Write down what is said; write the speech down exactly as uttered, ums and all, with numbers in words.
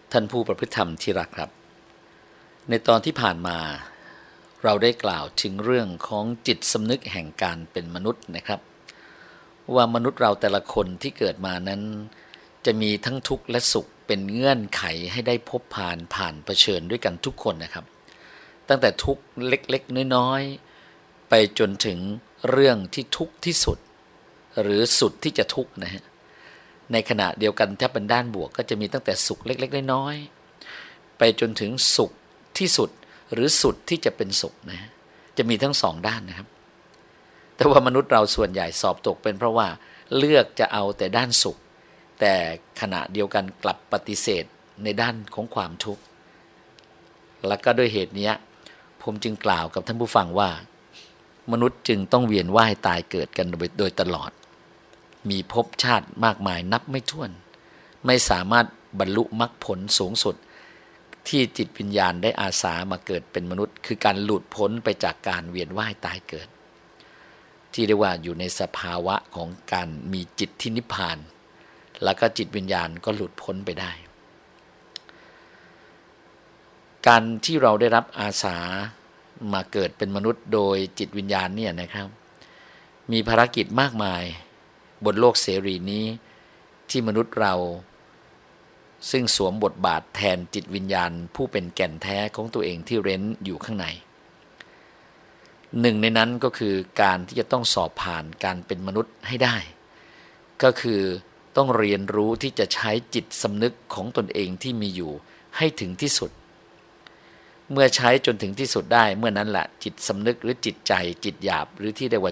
ท่านผู้ประพฤติธรรมที่รักครับในตอนที่ผ่านมาเราได้กล่าวถึงเรื่องของจิตสำนึกแห่งการเป็นมนุษย์นะครับว่ามนุษย์เราแต่ละคนที่เกิดมานั้นจะมีทั้งทุกข์และสุขเป็นเงื่อนไขให้ได้พบผ่านผ่านเผชิญด้วยกันทุกคนนะครับตั้งแต่ทุกข์เล็กๆน้อยๆไปจนถึงเรื่องที่ทุกข์ที่สุดหรือสุดที่จะทุกข์นะฮะในขณะเดียวกันถ้าเป็นด้านบวกก็จะมีตั้งแต่สุขเล็กๆน้อยๆไปจนถึงสุขที่สุดหรือสุดที่จะเป็นสุขนะฮะจะมีทั้งสองด้านนะครับแต่ว่ามนุษย์เราส่วนใหญ่สอบตกเป็นเพราะว่าเลือกจะเอาแต่ด้านสุขแต่ขณะเดียวกันกลับปฏิเสธในด้านของความทุกข์และก็ด้วยเหตุนี้ผมจึงกล่าวกับท่านผู้ฟังว่ามนุษย์จึงต้องเวียนว่ายตายเกิดกันโดยตลอดมีภพชาติมากมายนับไม่ถ้วนไม่สามารถบรรลุมรรคผลสูงสุดที่จิตวิญญาณได้อาสามาเกิดเป็นมนุษย์คือการหลุดพ้นไปจากการเวียนว่ายตายเกิดที่เรียกว่าอยู่ในสภาวะของการมีจิตที่นิพพานแล้วก็จิตวิญญาณก็หลุดพ้นไปได้การที่เราได้รับอาสามาเกิดเป็นมนุษย์โดยจิตวิญญาณเนี่ยนะครับมีภารกิจมากมายบนโลกเสรีนี้ที่มนุษย์เราซึ่งสวมบทบาทแทนจิตวิญญาณผู้เป็นแก่นแท้ของตัวเองที่เร้นอยู่ข้างในหนึ่งในนั้นก็คือการที่จะต้องสอบผ่านการเป็นมนุษย์ให้ได้ก็คือต้องเรียนรู้ที่จะใช้จิตสำนึกของตนเองที่มีอยู่ให้ถึงที่สุดเมื่อใช้จนถึงที่สุดได้เมื่อนั้นแหละจิตสำนึกหรือจิตใจจิตหยาบหรือที่เรียกว่า